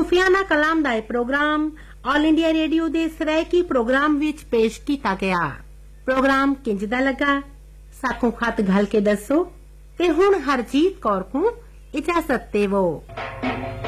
सूफियाना कलाम दा program all India radio दे Saraiki programme विच पेश कीता गया। प्रोग्राम किंजदा लगा साकू खत घल के दसो ते हुण हरजीत कौर को इजाजत देवो।